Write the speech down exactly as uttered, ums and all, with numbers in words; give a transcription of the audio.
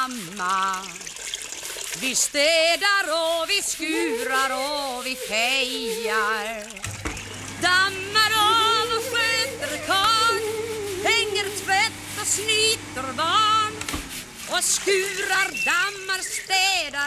mamma. Vi städar och vi skurar och vi fejar. Dammar av och sköter karl. Hänger tvätt och snyter barn. Och skurar, dammar, städar.